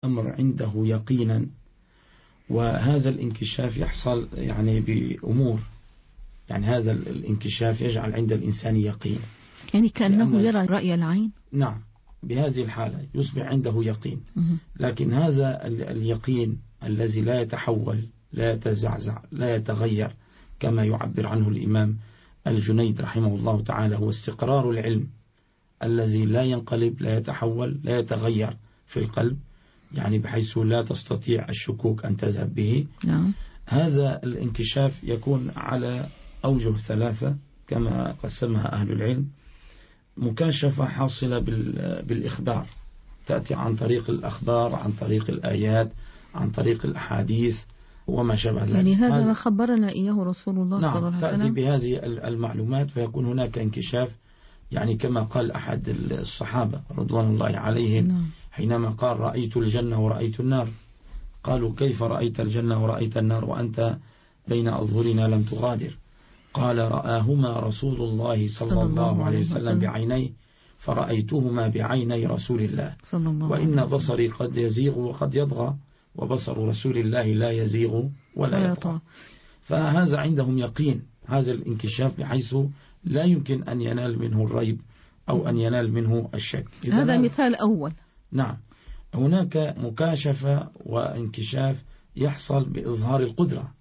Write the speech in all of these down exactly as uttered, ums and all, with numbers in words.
أمر عنده يقينا، وهذا الانكشاف يحصل يعني بأمور، يعني هذا الانكشاف يجعل عند الإنسان يقين، يعني كأنه يرى رأي العين. نعم، بهذه الحالة يصبح عنده يقين. لكن هذا اليقين الذي لا يتحول، لا يتزعزع، لا يتغير، كما يعبر عنه الإمام الجنيد رحمه الله تعالى، هو استقرار العلم الذي لا ينقلب، لا يتحول، لا يتغير في القلب، يعني بحيث لا تستطيع الشكوك أن تذهب به. نعم. هذا الانكشاف يكون على أوجه ثلاثة كما قسمها أهل العلم. مكاشفة حاصلة بالإخبار، تأتي عن طريق الأخبار، عن طريق الآيات، عن طريق الأحاديث وما شابه ذلك. يعني هذا ما خبرنا إياه رسول الله نعم صلى الله عليه وسلم. تأتي بهذه المعلومات، فيكون هناك انكشاف، يعني كما قال أحد الصحابة رضوان الله عليهم، نعم. حينما قال رأيت الجنة ورأيت النار، قالوا كيف رأيت الجنة ورأيت النار وأنت بين أظهرنا لم تغادر؟ قال رآهما رسول الله صلى الله عليه وسلم بعينيه، فرأيتهما بعيني رسول الله، وإن بصري قد يزيغ وقد يطغى، وبصر رسول الله لا يزيغ ولا يطغى. فهذا عندهم يقين، هذا الانكشاف بحيث لا يمكن أن ينال منه الريب أو أن ينال منه الشك. هذا مثال أول. نعم. هناك مكاشفة وانكشاف يحصل بإظهار القدرة،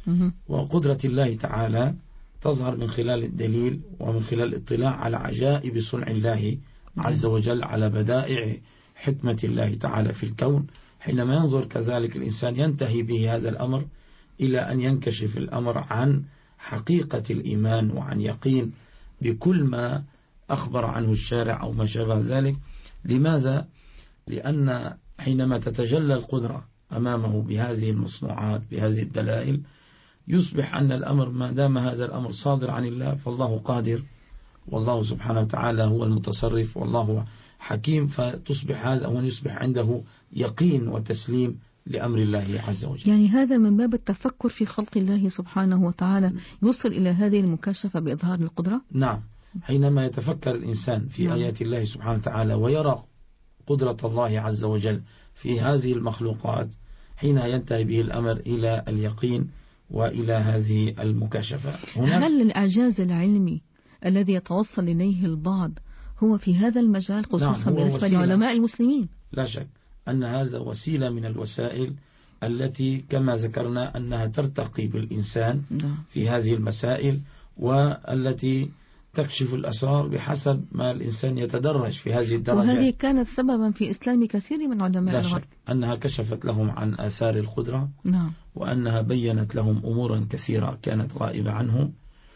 وقدرة الله تعالى تظهر من خلال الدليل ومن خلال الاطلاع على عجائب صنع الله عز وجل، على بدائع حكمة الله تعالى في الكون. حينما ينظر كذلك الإنسان ينتهي به هذا الأمر إلى أن ينكشف الأمر عن حقيقة الإيمان وعن يقين بكل ما أخبر عنه الشارع أو ما شابه ذلك. لماذا؟ لأن حينما تتجلى القدرة أمامه بهذه المصنوعات، بهذه الدلائل، يصبح أن الأمر ما دام هذا الأمر صادر عن الله فالله قادر، والله سبحانه وتعالى هو المتصرف، والله حكيم، فتصبح هذا أو يصبح عنده يقين وتسليم لأمر الله عز وجل. يعني هذا من باب التفكر في خلق الله سبحانه وتعالى يوصل إلى هذه المكاشفة بإظهار القدرة. نعم، حينما يتفكر الإنسان في نعم. آيات الله سبحانه وتعالى ويرى قدرة الله عز وجل في هذه المخلوقات، حين ينتهي به الأمر إلى اليقين وإلى هذه المكاشفة. هل الإعجاز العلمي الذي يتوصل إليه البعض هو في هذا المجال خصوصا نعم بالنسبة لعلماء المسلمين؟ لا شك أن هذا وسيلة من الوسائل التي كما ذكرنا أنها ترتقي بالإنسان نعم. في هذه المسائل، والتي تكشف الأسرار بحسب ما الإنسان يتدرج في هذه الدرجات. وهذه كانت سببا في إسلام كثير من علماء الغرب. لا شك أنها كشفت لهم عن آثار القدرة نعم. وأنها بيّنت لهم أمورا كثيرة كانت غائبة عنهم.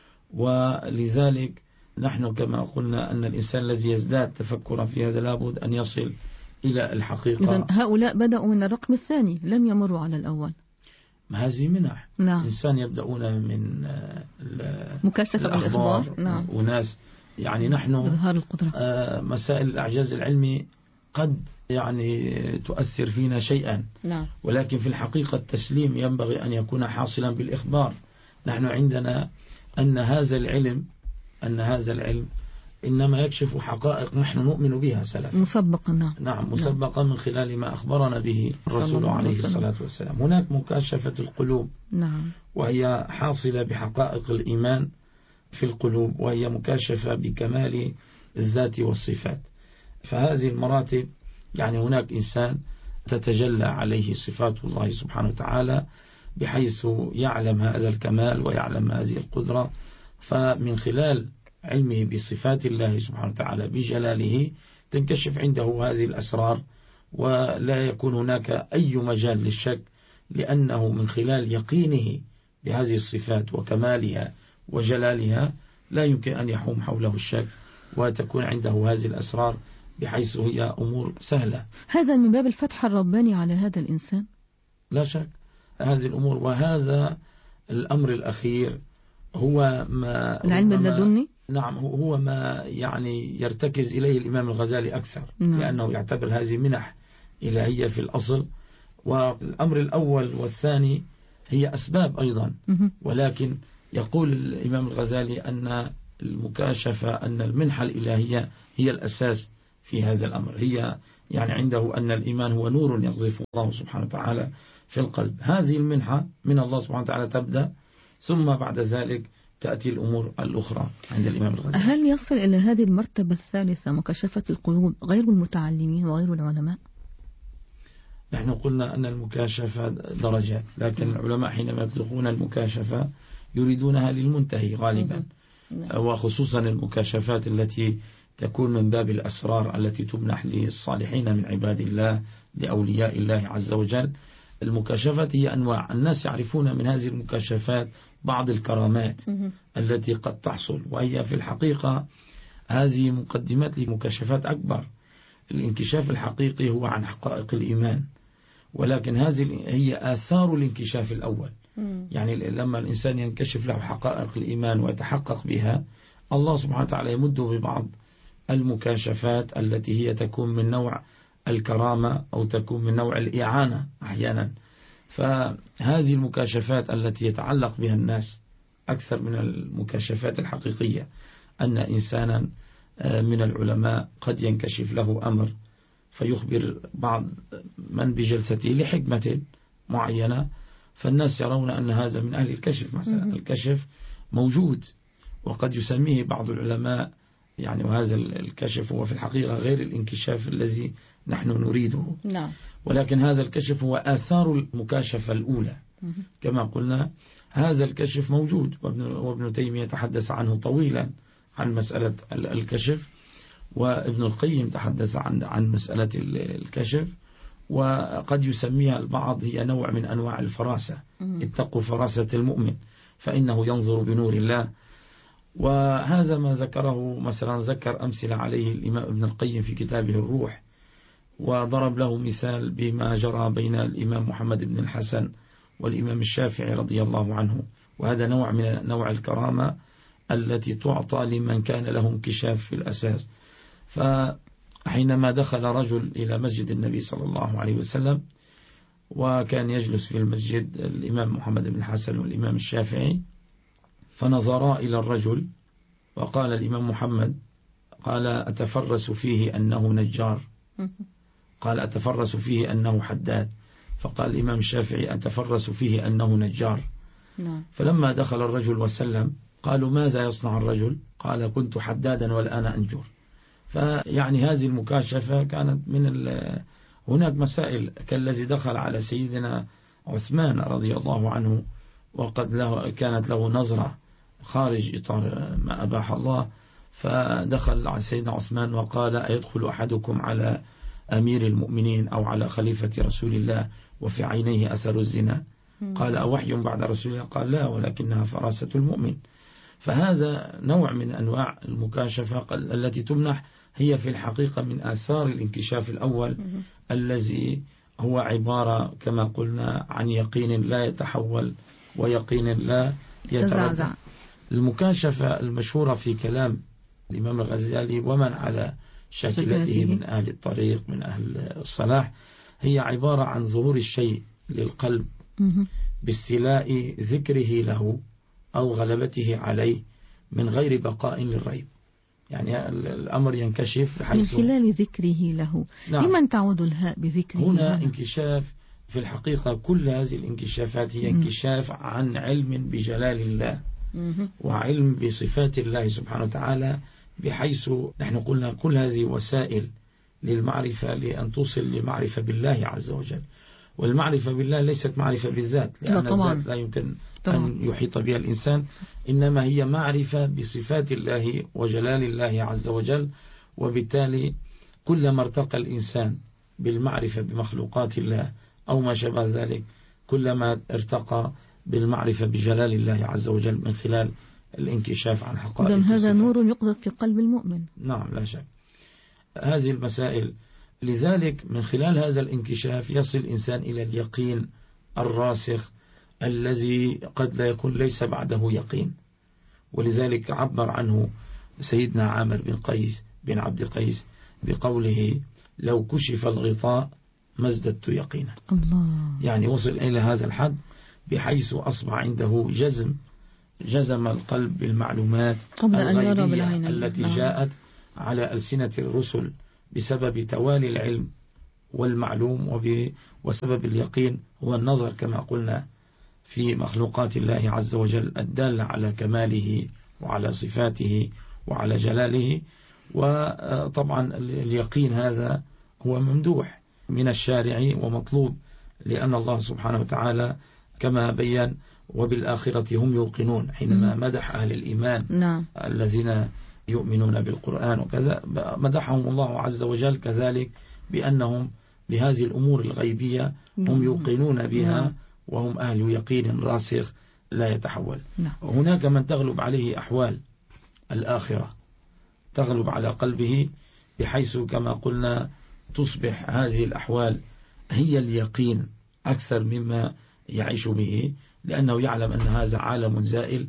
ولذلك نحن كما قلنا أن الإنسان الذي يزداد تفكرا في هذا لابد أن يصل إلى الحقيقة. إذن هؤلاء بدأوا من الرقم الثاني، لم يمروا على الأول. هذه منح. نعم. الإنسان يبدأون من مكاشفة الأخبار. نعم. وناس يعني نحن إظهار القدرة. مسائل الإعجاز العلمي قد يعني تؤثر فينا شيئا نعم. ولكن في الحقيقة التسليم ينبغي أن يكون حاصلا بالإخبار. نحن عندنا أن هذا العلم أن هذا العلم إنما يكشف حقائق نحن نؤمن بها سلفا مسبقا. نعم. نعم مسبقا من خلال ما أخبرنا به الرسول عليه الصلاة والسلام. هناك مكاشفة القلوب نعم. وهي حاصلة بحقائق الإيمان في القلوب، وهي مكاشفة بكمال الذات والصفات. فهذه المراتب يعني هناك إنسان تتجلى عليه صفات الله سبحانه وتعالى بحيث يعلم هذا الكمال ويعلم هذه القدرة، فمن خلال علمه بصفات الله سبحانه وتعالى بجلاله تنكشف عنده هذه الأسرار، ولا يكون هناك أي مجال للشك، لأنه من خلال يقينه بهذه الصفات وكمالها وجلالها لا يمكن أن يحوم حوله الشك، وتكون عنده هذه الأسرار بحيث هي أمور سهلة. هذا من باب الفتح الرباني على هذا الإنسان. لا شك هذه الأمور. وهذا الأمر الأخير هو ما العلم اللدني. نعم هو ما يعني يرتكز إليه الإمام الغزالي أكثر. نعم. لأنه يعتبر هذه منح إلهية في الأصل، والأمر الأول والثاني هي أسباب أيضا، ولكن يقول الإمام الغزالي أن المكاشفة أن المنحة الإلهية هي الأساس في هذا الأمر. هي يعني عنده أن الإيمان هو نور يقذفه الله سبحانه وتعالى في القلب. هذه المنحة من الله سبحانه وتعالى تبدأ، ثم بعد ذلك تأتي الأمور الأخرى عند الإمام الغزالي. هل يصل إلى هذه المرتبة الثالثة مكاشفة القلوب غير المتعلمين وغير العلماء؟ نحن قلنا أن المكاشفة درجات، لكن العلماء حينما يطلقون المكاشفة يريدونها للمنتهي غالبا، وخصوصا المكاشفات التي تكون من باب الأسرار التي تمنح للصالحين من عباد الله لأولياء الله عز وجل. المكاشفات هي أنواع، الناس يعرفون من هذه المكاشفات بعض الكرامات التي قد تحصل، وهي في الحقيقة هذه مقدمات لمكاشفات أكبر. الانكشاف الحقيقي هو عن حقائق الإيمان، ولكن هذه هي آثار الانكشاف الأول. يعني لما الإنسان ينكشف له حقائق الإيمان ويتحقق بها، الله سبحانه وتعالى يمده ببعض المكاشفات التي هي تكون من نوع الكرامة أو تكون من نوع الإعانة أحيانا. فهذه المكاشفات التي يتعلق بها الناس أكثر من المكاشفات الحقيقية، أن إنسانا من العلماء قد ينكشف له أمر فيخبر بعض من بجلسته لحكمة معينة، فالناس يرون أن هذا من أهل الكشف مثلا. الكشف موجود وقد يسميه بعض العلماء يعني، وهذا الكشف هو في الحقيقة غير الانكشاف الذي نحن نريده. نعم. ولكن هذا الكشف هو آثار المكاشفة الأولى. كما قلنا هذا الكشف موجود، وابن تيمية تحدث عنه طويلا عن مسألة الكشف، وابن القيم تحدث عن عن مسألة الكشف، وقد يسميها البعض هي نوع من أنواع الفراسة. اتقوا فراسة المؤمن فإنه ينظر بنور الله. وهذا ما ذكره مثلا، ذكر أمثلة عليه الإمام ابن القيم في كتابه الروح، وضرب له مثال بما جرى بين الإمام محمد بن الحسن والإمام الشافعي رضي الله عنه. وهذا نوع من نوع الكرامة التي تعطى لمن كان له انكشاف في الأساس. فحينما دخل رجل إلى مسجد النبي صلى الله عليه وسلم، وكان يجلس في المسجد الإمام محمد بن الحسن والإمام الشافعي، فنظرا إلى الرجل وقال الإمام محمد، قال أتفرس فيه أنه نجار، قال أتفرس فيه أنه حداد، فقال الإمام الشافعي أتفرس فيه أنه نجار. فلما دخل الرجل وسلم قالوا ماذا يصنع الرجل؟ قال كنت حدادا والآن أنجر. فيعني هذه المكاشفة كانت من هناك مسائل كالذي دخل على سيدنا عثمان رضي الله عنه، وقد له كانت له نظرة خارج إطار ما أباح الله، فدخل على سيدنا عثمان وقال أيدخل أحدكم على أمير المؤمنين أو على خليفة رسول الله وفي عينيه أثر الزنا؟ قال أوحي بعد رسول الله؟ قال لا، ولكنها فراسة المؤمن. فهذا نوع من أنواع المكاشفة التي تمنح، هي في الحقيقة من آثار الانكشاف الأول الذي هو عبارة كما قلنا عن يقين لا يتحول ويقين لا يتردد. المكاشفة المشهورة في كلام الإمام الغزالي ومن على شاكلته من أهل الطريق من أهل الصلاح، هي عبارة عن ظهور الشيء للقلب باستيلاء ذكره له أو غلبته عليه من غير بقاء للريب. يعني الأمر ينكشف من خلال ذكره له. نعم. لمن تعود الهاء بذكره هنا؟ هنا انكشاف في الحقيقة، كل هذه الانكشافات هي انكشاف عن علم بجلال الله وعلم بصفات الله سبحانه وتعالى، بحيث نحن قلنا كل هذه وسائل للمعرفة لأن توصل لمعرفة بالله عز وجل. والمعرفة بالله ليست معرفة بالذات، لأن لا الذات لا يمكن طبعا. أن يحيط بها الإنسان، إنما هي معرفة بصفات الله وجلال الله عز وجل. وبالتالي كلما ارتقى الإنسان بالمعرفة بمخلوقات الله أو ما شابه ذلك، كلما ارتقى بالمعرفة بجلال الله عز وجل من خلال الانكشاف عن حقائق. إذن هذا نور يقذف في قلب المؤمن. نعم لا شك. هذه المسائل، لذلك من خلال هذا الانكشاف يصل الإنسان إلى اليقين الراسخ الذي قد لا يكون ليس بعده يقين. ولذلك عبر عنه سيدنا عامر بن قيس بن عبد قيس بقوله لو كشف الغطاء ما ازددت يقينا. الله. يعني وصل إلى هذا الحد بحيث أصبح عنده جزم جزم القلب بالمعلومات الغيبية التي جاءت على ألسنة الرسل بسبب توالي العلم والمعلوم، وسبب اليقين هو النظر كما قلنا في مخلوقات الله عز وجل الدالة على كماله وعلى صفاته وعلى جلاله. وطبعا اليقين هذا هو ممدوح من الشارع ومطلوب، لأن الله سبحانه وتعالى كما بيّن وبالآخرة هم يوقنون حينما مدح أهل الإيمان نعم. الذين يؤمنون بالقرآن وكذا، مدحهم الله عز وجل كذلك بأنهم بهذه الأمور الغيبية هم يوقنون بها نعم. وهم أهل يقين راسخ لا يتحول نعم. هناك من تغلب عليه أحوال الآخرة، تغلب على قلبه بحيث كما قلنا تصبح هذه الأحوال هي اليقين أكثر مما يعيش به، لأنه يعلم أن هذا عالم زائل،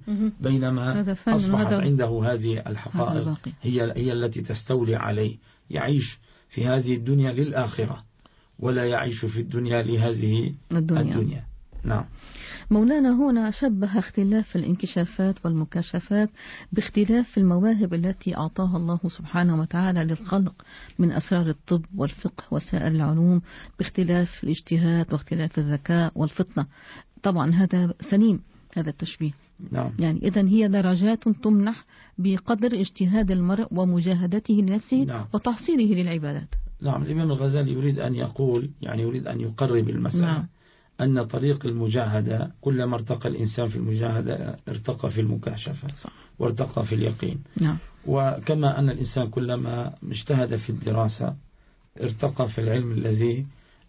بينما أصبحت عنده هذه الحقائق هي هي التي تستولي عليه. يعيش في هذه الدنيا للآخرة ولا يعيش في الدنيا لهذه الدنيا, الدنيا. نعم. مولانا هنا شبه اختلاف الانكشافات والمكاشفات باختلاف المواهب التي أعطاها الله سبحانه وتعالى للخلق من أسرار الطب والفقه وسائر العلوم، باختلاف الاجتهاد واختلاف الذكاء والفطنة. طبعا هذا سليم هذا التشبيه. نعم. يعني إذن هي درجات تمنح بقدر اجتهاد المرء ومجاهدته لنفسه نعم. وتحصيله للعبادات. نعم. الإمام الغزالي يريد أن يقول يعني يريد أن يقرب المسألة نعم. أن طريق المجاهدة كلما ارتقى الإنسان في المجاهدة ارتقى في المكاشفة صح. وارتقى في اليقين نعم. وكما أن الإنسان كلما اجتهد في الدراسة ارتقى في العلم الذي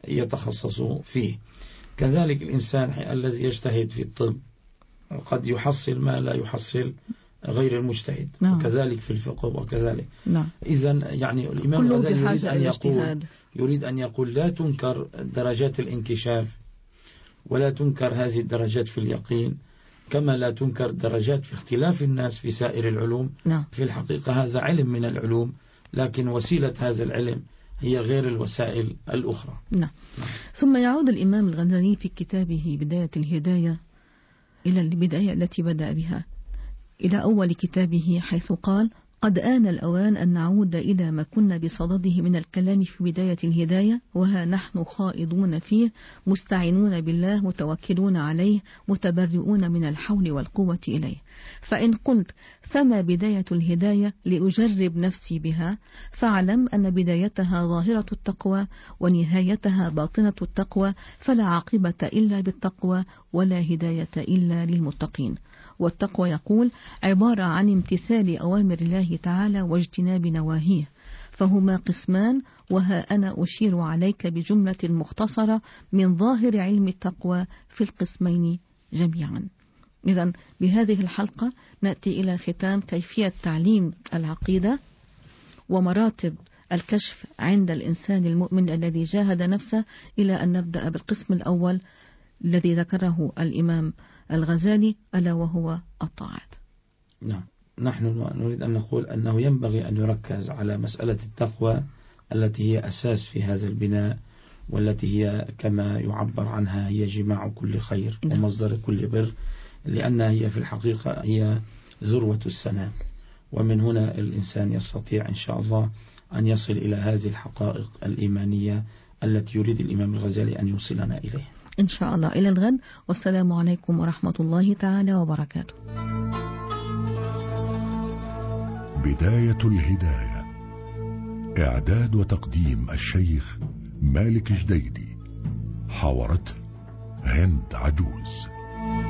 يتخصص فيه، كذلك الإنسان الذي يجتهد في الطب قد يحصل ما لا يحصل غير المجتهد نعم. وكذلك في الفقه وكذلك نعم. إذن يعني الإمام الغزالي يريد أن يقول يريد أن يقول لا تنكر درجات الانكشاف ولا تنكر هذه الدرجات في اليقين، كما لا تنكر درجات في اختلاف الناس في سائر العلوم نعم. في الحقيقة هذا علم من العلوم، لكن وسيلة هذا العلم هي غير الوسائل الأخرى نعم. نعم. ثم يعود الإمام الغزالي في كتابه بداية الهداية إلى البداية التي بدأ بها، إلى أول كتابه، حيث قال: قد آن الأوان أن نعود إلى ما كنا بصدده من الكلام في بداية الهداية، وها نحن خائضون فيه، مستعينون بالله، متوكلون عليه، متبرئون من الحول والقوة إليه. فإن قلت فما بداية الهداية لأجرب نفسي بها، فاعلم أن بدايتها ظاهرة التقوى ونهايتها باطنة التقوى، فلا عاقبة إلا بالتقوى ولا هداية إلا للمتقين. والتقوى يقول عبارة عن امتثال أوامر الله تعالى واجتناب نواهيه، فهما قسمان، وها أنا أشير عليك بجملة مختصرة من ظاهر علم التقوى في القسمين جميعا. إذن بهذه الحلقة نأتي إلى ختام كيفية تعليم العقيدة ومراتب الكشف عند الإنسان المؤمن الذي جاهد نفسه، إلى أن نبدأ بالقسم الأول الذي ذكره الإمام الغزالي، ألا وهو الطاعات. نعم. نحن نريد أن نقول أنه ينبغي أن يركز على مسألة التقوى التي هي أساس في هذا البناء، والتي هي كما يعبر عنها هي جماع كل خير ومصدر كل بر، لأنها هي في الحقيقة هي ذروة السنام، ومن هنا الإنسان يستطيع إن شاء الله أن يصل إلى هذه الحقائق الإيمانية التي يريد الإمام الغزالي أن يوصلنا إليه إن شاء الله. إلى الغد، والسلام عليكم ورحمة الله تعالى وبركاته. بداية الهداية، إعداد وتقديم الشيخ مالك جديدي، حاورته هند عجوز.